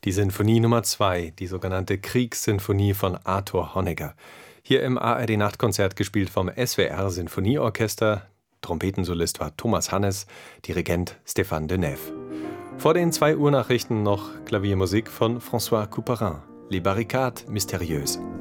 Die Sinfonie Nummer 2, die sogenannte Kriegssinfonie von Arthur Honegger. Hier im ARD-Nachtkonzert gespielt vom SWR-Sinfonieorchester. Trompetensolist war Thomas Hannes, Dirigent Stéphane Denève. Vor den 2 Uhr Nachrichten noch Klaviermusik von François Couperin. Les Barricades mystérieuses.